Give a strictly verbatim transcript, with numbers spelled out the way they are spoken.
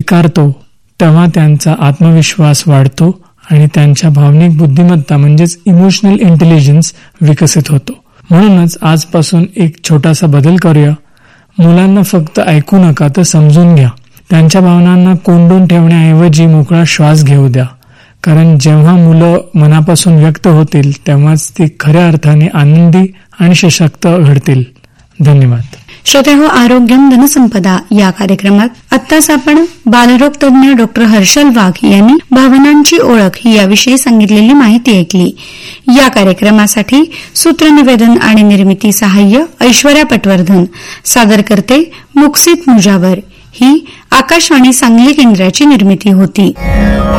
स्वीकारतो तेव्हा त्यांचा आत्मविश्वास वाढतो आणि त्यांच्या भावनिक बुद्धिमत्ता म्हणजेच इमोशनल इंटेलिजन्स विकसित होतो. म्हणूनच आजपासून एक छोटासा बदल करूया. मुलांना फक्त ऐकू नका तर समजून घ्या. त्यांच्या भावनांना कोंडून ठेवण्याऐवजी मोकळा श्वास घेऊ द्या. कारण जेव्हा मुलं मनापासून व्यक्त होतील तेव्हाच ती खऱ्या अर्थाने आनंदी आणि सशक्त घडतील. धन्यवाद. श्रोतेहो, आरोग्यम धनसंपदा या कार्यक्रमात आत्ताच आपण बालरोग तज्ञ डॉक्टर हर्षल वाघ यांनी भावनांची ओळख याविषयी सांगितलेली माहिती ऐकली. या कार्यक्रमासाठी सूत्रनिवेदन आणि निर्मिती सहाय्य ऐश्वर्या पटवर्धन, सादर करते मुक्सित मुजावर. ही आकाशवाणी सांगली केंद्राची निर्मिती होती.